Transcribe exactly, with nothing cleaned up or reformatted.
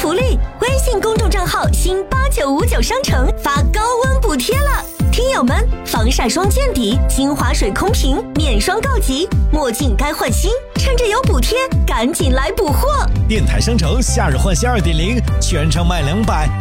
福利，微信公众账号新八九五九商城发高温补贴了。听友们，防晒霜见底，精华水空瓶面霜告急，墨镜该换新，趁着有补贴，赶紧来补货！ 电台商城夏日换新 二点零，全场卖两百，